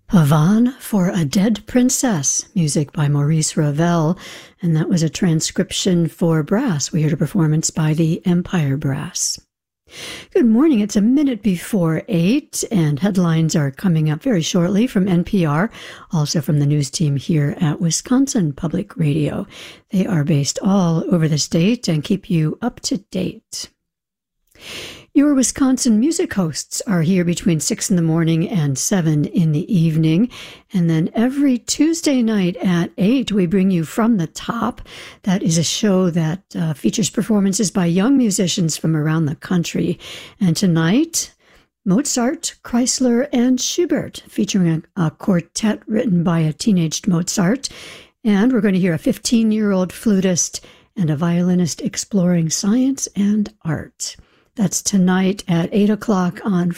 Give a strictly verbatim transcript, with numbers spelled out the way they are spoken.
Pavane for a Dead Princess, music by Maurice Ravel, and that was a transcription for brass. We heard a performance by the Empire Brass. Good morning. It's a minute before eight, and headlines are coming up very shortly from N P R, also from the news team here at Wisconsin Public Radio. They are based all over the state and keep you up to date. Your Wisconsin music hosts are here between six in the morning and seven in the evening. And then every Tuesday night at eight, we bring you From the Top. That is a show that uh, features performances by young musicians from around the country. And tonight, Mozart, Chrysler, and Schubert, featuring a, a quartet written by a teenaged Mozart. And we're going to hear a fifteen-year-old flutist and a violinist exploring science and art. That's tonight at eight o'clock on